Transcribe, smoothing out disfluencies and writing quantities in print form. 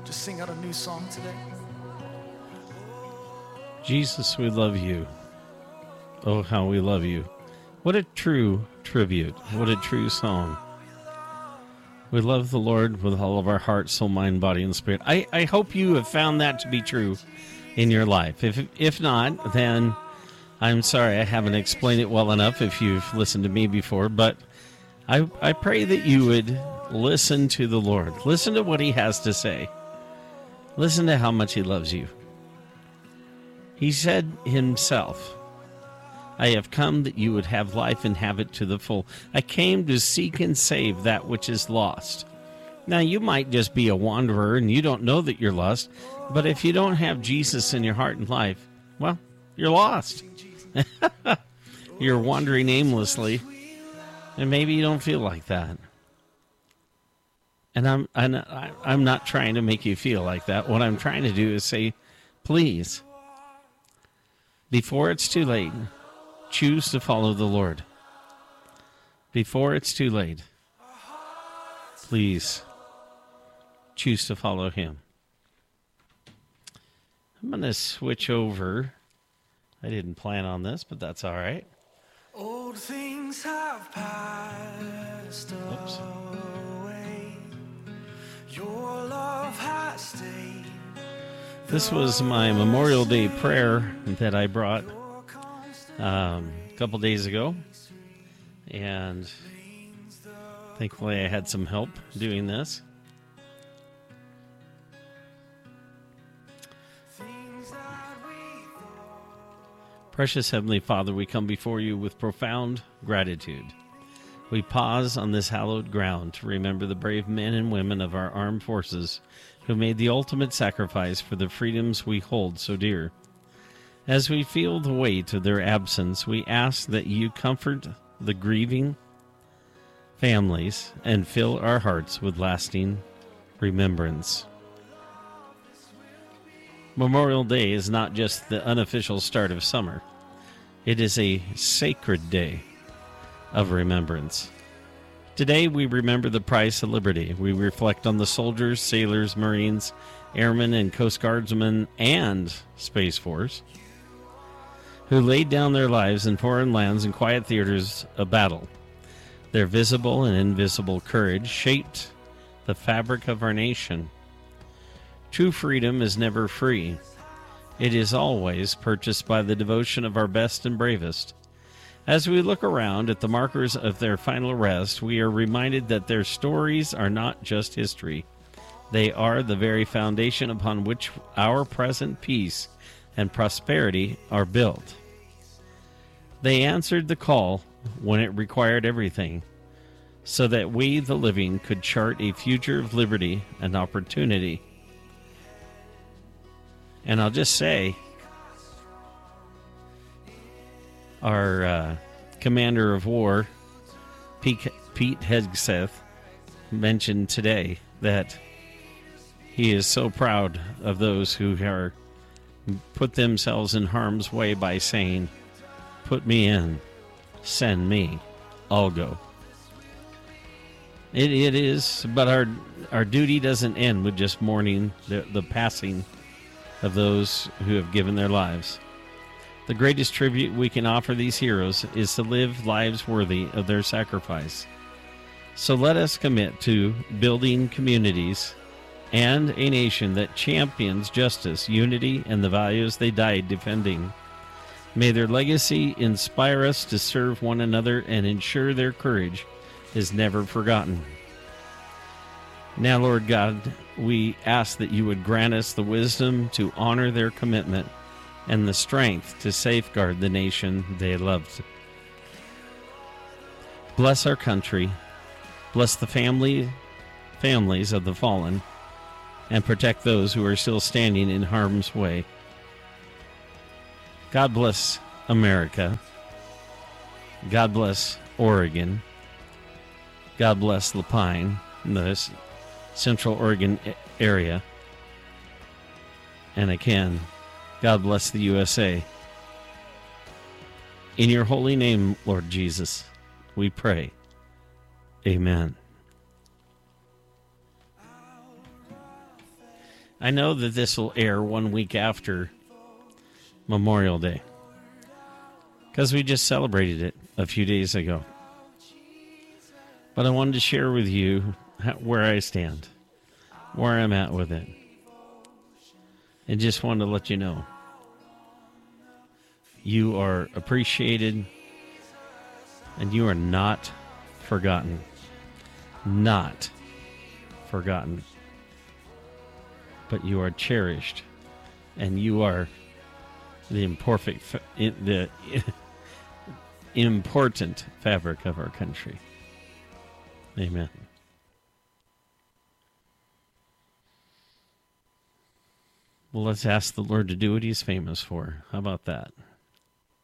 Just sing out a new song today. Jesus, we love you. Oh, how we love you. What a true tribute. What a true song. We love the Lord with all of our heart, soul, mind, body, and spirit. I hope you have found that to be true in your life. If not, then I'm sorry I haven't explained it well enough if you've listened to me before, but I pray that you would listen to the Lord. Listen to what he has to say. Listen to how much he loves you. He said himself, I have come that you would have life and have it to the full. I came to seek and save that which is lost. Now, you might just be a wanderer and you don't know that you're lost, but if you don't have Jesus in your heart and life, well, you're lost. You're wandering aimlessly, and maybe you don't feel like that. And I'm not trying to make you feel like that. What I'm trying to do is say, please, before it's too late, choose to follow the Lord. Before it's too late, please choose to follow him. I'm going to switch over. I didn't plan on this, but that's all right. Old things have passed away. Your love has stayed. This was my Memorial Day prayer that I brought a couple days ago, and thankfully I had some help doing this. Precious Heavenly Father, we come before you with profound gratitude. We pause on this hallowed ground to remember the brave men and women of our armed forces who made the ultimate sacrifice for the freedoms we hold so dear. As we feel the weight of their absence, we ask that you comfort the grieving families and fill our hearts with lasting remembrance. Memorial Day is not just the unofficial start of summer. It is a sacred day of remembrance. Today we remember the price of liberty. We reflect on the soldiers, sailors, Marines, airmen, and Coast Guardsmen, and Space Force who laid down their lives in foreign lands and quiet theaters of battle. Their visible and invisible courage shaped the fabric of our nation. True freedom is never free. It is always purchased by the devotion of our best and bravest. As we look around at the markers of their final rest, we are reminded that their stories are not just history. They are the very foundation upon which our present peace and prosperity are built. They answered the call when it required everything, so that we, the living, could chart a future of liberty and opportunity. And I'll just say, our commander of war, Pete Hegseth, mentioned today that he is so proud of those who are put themselves in harm's way by saying, put me in, send me, I'll go. It is, but our duty doesn't end with just mourning the passing of those who have given their lives. The greatest tribute we can offer these heroes is to live lives worthy of their sacrifice. So let us commit to building communities and a nation that champions justice, unity, and the values they died defending. May their legacy inspire us to serve one another and ensure their courage is never forgotten. Now, Lord God, we ask that you would grant us the wisdom to honor their commitment and the strength to safeguard the nation they loved. Bless our country, bless the families of the fallen, and protect those who are still standing in harm's way. God bless America. God bless Oregon. God bless La Pine, the Central Oregon area. And again, God bless the USA. In your holy name, Lord Jesus, we pray. Amen. I know that this will air 1 week after Memorial Day, because we just celebrated it a few days ago. But I wanted to share with you where I stand, where I'm at with it. And just wanted to let you know you are appreciated and you are not forgotten. Not forgotten. But you are cherished, and you are the important fabric of our country. Amen. Well, let's ask the Lord to do what he's famous for. How about that?